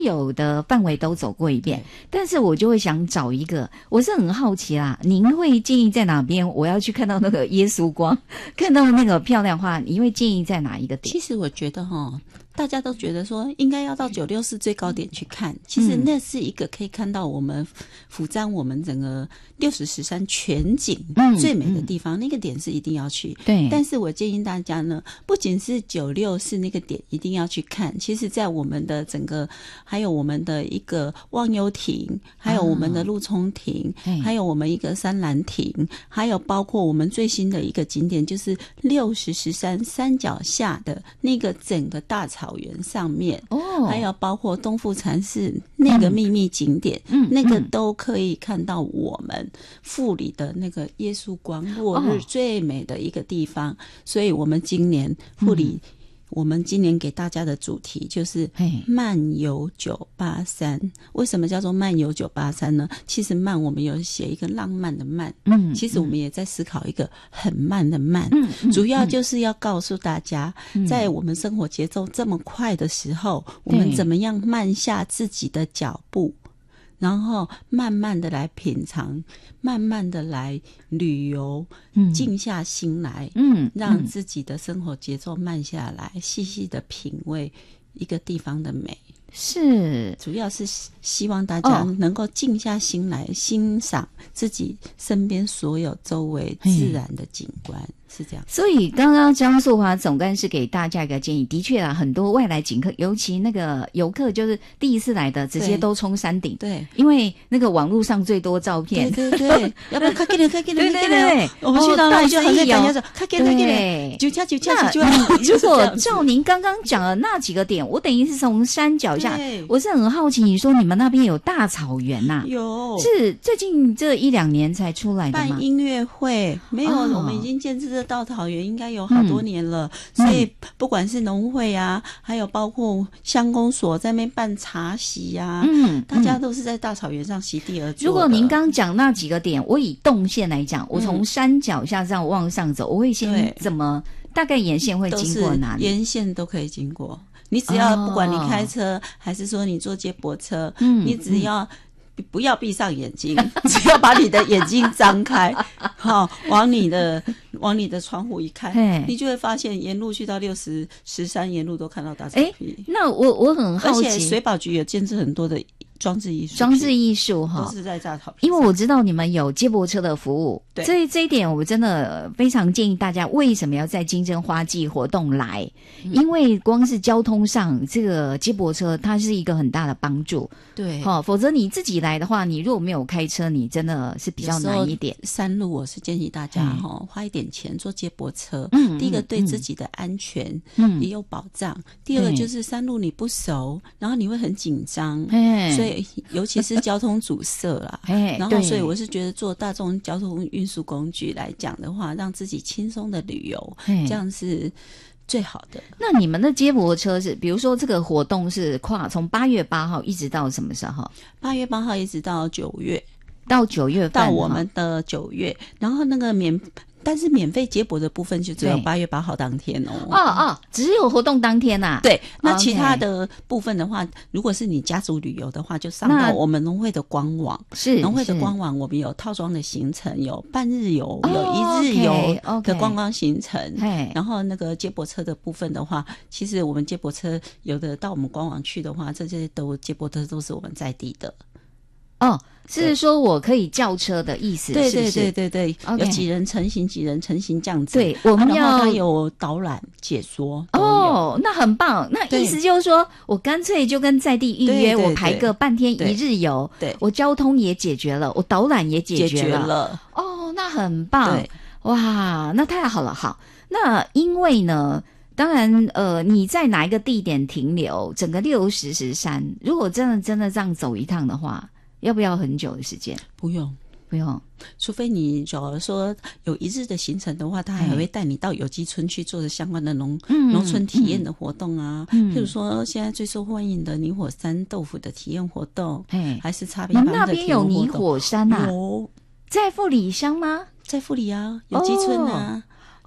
有的范围都走过一遍，但是我就会想找一个，我是很好奇啦，您会建议在哪边我要去看到那个耶稣光，看到那个漂亮画，你会建议在哪一个点？ 其实我觉得大家都觉得说应该要到964最高点去看，其实那是一个可以看到我们俯瞰我们整个60石山全景最美的地方，那个点是一定要去。 对， 但是我建议大家呢，不仅是964那个点一定要去看，其实在我们的整个还有我们的一个忘忧亭，还有我们的陆冲亭，还有我们一个山兰亭，还有包括我们最新的一个景点就是60石山山脚下的那个整个大草原上面，还有包括东富禅寺那个秘密景点，那个都可以看到我们富里的那个耶稣光落日最美的一个地方。所以我们今年富里我们今年给大家的主题就是漫游983。为什么叫做漫游983呢？其实漫我们有写一个浪漫的漫，其实我们也在思考一个很慢的慢，主要就是要告诉大家，在我们生活节奏这么快的时候，我们怎么样慢下自己的脚步，然后慢慢的来品尝，慢慢的来旅游，静下心来，让自己的生活节奏慢下来，细细的品味一个地方的美。 是， 主要是希望大家能够静下心来欣赏自己身边所有周围自然的景观，是这样。 所以刚刚张素华总干事给大家一个建议，的确啦，很多外来景客，尤其那个游客就是第一次来的，直接都冲山顶。对，因为那个网络上最多照片。 对，要不要看给你， 对， 我们去到那里就好像赶说看给你，就掐。 如果照您刚刚讲的那几个点，我等于是从山脚下，我是很好奇，你说你们那边有大草原呐？有，是最近这1-2年才出来的吗？ 办音乐会没有，我们已经建制的大草原应该有好多年了，所以不管是农会啊，还有包括乡公所在那边办茶席啊，大家都是在大草原上席地而坐的。 如果您刚讲那几个点，我以动线来讲，我从山脚下这样往上走，我会先怎么大概沿线会经过哪里？ 沿线都可以经过。你只要不管你开车还是说你坐接驳车，你只要不要闭上眼睛，只要把你的眼睛张开，往你的窗户一看，你就会发现沿路去到60石山，沿路都看到大草皮。 那我很好奇， 而且水保局有建置很多的装置艺术哈，都是在大草皮上。 因为我知道你们有接驳车的服务，对，这一点我真的非常建议大家为什么要在金针花季活动来，因为光是交通上这个接驳车它是一个很大的帮助。对，否则你自己来的话，你如果没有开车，你真的是比较难一点。 山路我是建议大家花一点钱坐接驳车，第一个对自己的安全也有保障，第二个就是山路你不熟，然后你会很紧张，所以尤其是交通阻塞啦，然后所以我是觉得坐大众交通运输工具来讲的话，让自己轻松的旅游，这样是最好的。 那你们的接驳车是，比如说这个活动是从8月8号一直到什么时候？8月8号一直到9月，到9月份， 到我们的9月，然后那个但是免费接驳的部分就只有8月8号当天只有活动当天啊。 对，那其他的部分的话，如果是你家族旅游的话，就上到我们农会的官网。是农会的官网，我们有套装的行程，有半日游，有1日游的观光行程。然后那个接驳车的部分的话，其实我们接驳车有的到我们官网去的话，这些接驳车都是我们在地的。 是说我可以叫车的意思，是不是？ 对，有几人成行这样子。 对，我们要它有导览解说。 那很棒。那意思就是说我干脆就跟在地预约，我排个半天1日游，对，我交通也解决了，我导览也解决了。那很棒。对，哇，那太好了。好，那因为呢，当然你在哪一个地点停留，整个60石山，如果真的这样走一趟的话，要不要很久的时间？不用， 除非你假如说有1日的行程的话，他还会带你到有机村去做相关的农村体验的活动啊。譬如说现在最受欢迎的泥火山豆腐的体验活动，还是叉皮帮的体验活动。那边有泥火山啊？ 有， 在富里乡吗？ 在富里啊，有机村啊。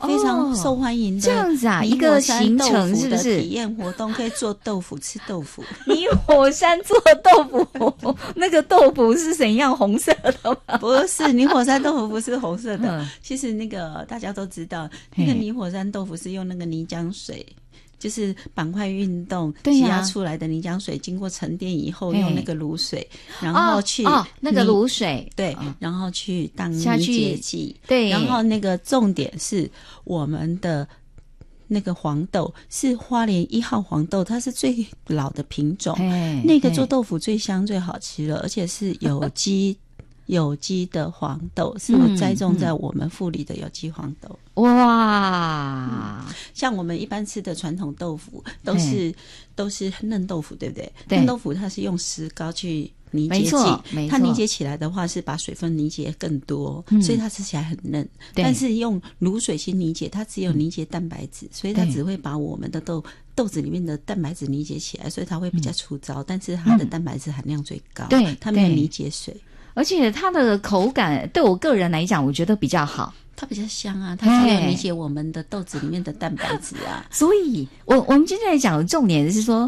非常受欢迎的这样子啊，一个行程是不是？ 体验活动可以做豆腐，吃豆腐。 泥火山做豆腐，那个豆腐是怎样红色的吗？ 不是，泥火山豆腐不是红色的。其实那个大家都知道，那个泥火山豆腐是用那个泥浆水。就是板块运动挤压出来的泥浆水，经过沉淀以后，用那个卤水，然后去那个卤水， 对，然后去当泥结剂， 对， 然后那个重点是我们的那个黄豆是花莲1号黄豆，它是最老的品种，那个做豆腐最香最好吃了，而且是有机的黄豆，是我栽种在我们富里的有机黄豆。 哇， 像我们一般吃的传统豆腐都是嫩豆腐，对不对？ 对， 嫩豆腐它是用石膏去凝结剂，它凝结起来的话是把水分凝结更多，所以它吃起来很嫩。但是用卤水去凝结，它只有凝结蛋白质，所以它只会把我们的豆子里面的蛋白质凝结起来，所以它会比较粗糙，但是它的蛋白质含量最高。 对， 它没有凝结水。 而且它的口感对我个人来讲我觉得比较好， 它比较香啊，它才有理解我们的豆子里面的蛋白质啊。 所以我们今天来讲的重点是说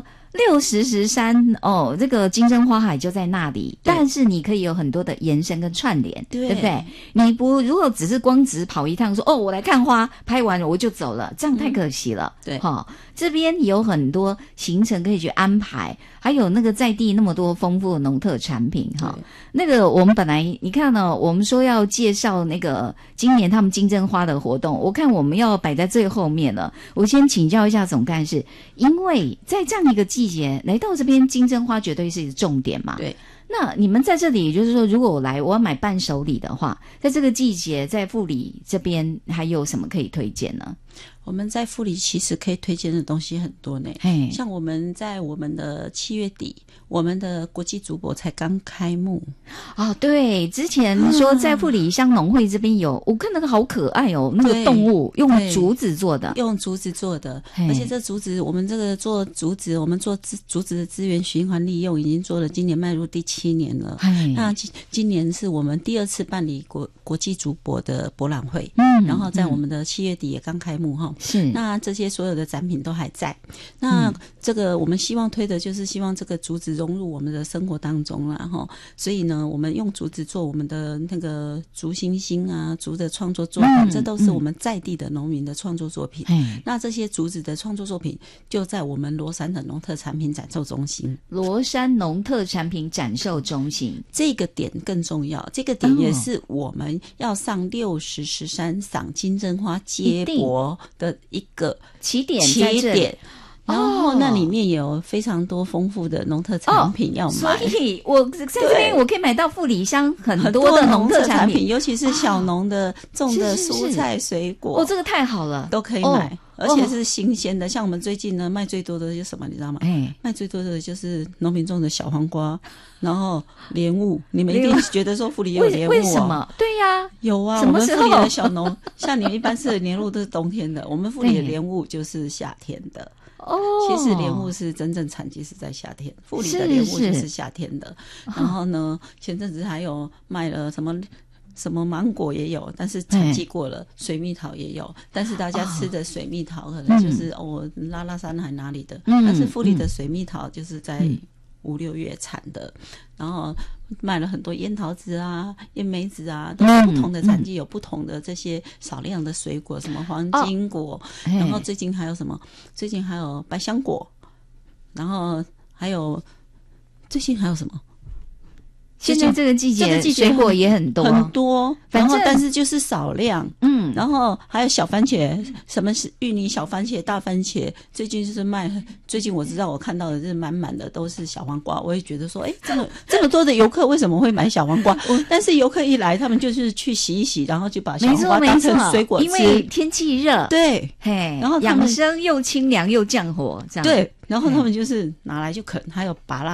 6013这个金针花海就在那里，但是你可以有很多的延伸跟串联， 对不对？你如果只是光只跑一趟说我来看花，拍完了我就走了，这样太可惜了。 对， 这边有很多行程可以去安排，还有那个在地那么多丰富的农特产品那个我们本来你看呢，我们说要介绍那个今年他们金针花的活动，我看我们要摆在最后面了。我先请教一下总干事，因为在这样一个季节来到这边，金针花绝对是重点嘛。 对。 那你们在这里就是说，如果我要买伴手礼的话，在这个季节在富里这边还有什么可以推荐呢？ 我们在富里其实可以推荐的东西很多呢，像我们在我们的7月底，我们的国际竹博才刚开幕对，之前说在富里乡农会这边有，我看那个好可爱那个动物用竹子做的， 而且这竹子我们这个做竹子，我们做竹子的资源循环利用已经做了，今年迈入第7年了。那今年是我们第2次办理国际竹博的博览会，然后在我们的7月底也刚开幕是， 那这些所有的展品都还在。那这个我们希望推的就是希望这个竹子融入我们的生活当中啦所以呢，我们用竹子做我们的那个竹星星啊，竹的创作作品，这都是我们在地的农民的创作作品。那这些竹子的创作作品就在我们罗山的农特产品展售中心。 罗山农特产品展售中心这个点更重要，这个点也是我们要上6013赏金针花接驳的一个起点，然后那里面有非常多丰富的农特产品要买， 所以我在这边我可以买到富里乡很多的农特产品， 尤其是小农的种的蔬菜水果， 这个太好了， 都可以买。而且是新鲜的，像我们最近呢卖最多的是什么你知道吗？卖最多的就是农民种的小黄瓜，然后莲雾。你们一定觉得说富里有莲雾为什么？对呀， 有啊， 什么时候？ 我们富里的小农像你们一般吃的莲雾都是冬天的，我们富里的莲雾就是夏天的。其实莲雾是真正产季是在夏天，富里的莲雾就是夏天的。然后呢，前阵子还有卖了什么芒果也有，但是产季过了，水蜜桃也有，但是大家吃的水蜜桃可能就是拉拉山还哪里的，但是富里的水蜜桃就是在5、6月产的，然后卖了很多烟桃子啊、烟梅子啊，都是不同的产季有不同的这些少量的水果，什么黄金果，然后最近还有什么？最近还有百香果，然后还有最近还有什么？ 现在这个季节水果也很多， 然后但是就是少量，然后还有小番茄，什么是芋泥、小番茄、大番茄，最近就是卖。最近我知道我看到的是满满的都是小黄瓜，我也觉得说，这么多的游客为什么会买小黄瓜？但是游客一来，他们就是去洗一洗，然后就把小黄瓜当成水果吃， 因为天气热， 对，然后养生又清凉又降火，这样对，然后他们就是拿来就啃，还有芭乐。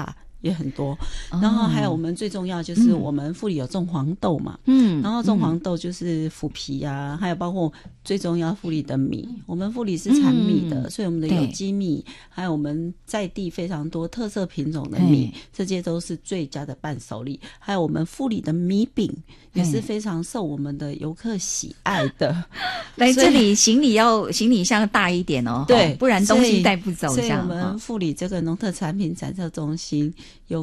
也很多。然后还有我们最重要就是我们富里有种黄豆嘛，然后种黄豆就是腐皮啊，还有包括最重要富里的米，我们富里是产米的，所以我们的有机米，还有我们在地非常多特色品种的米，这些都是最佳的伴手礼。还有我们富里的米饼也是非常受我们的游客喜爱的。 来这里行李箱大一点哦， 对， 不然东西带不走。 所以我们富里这个农特产品展测中心有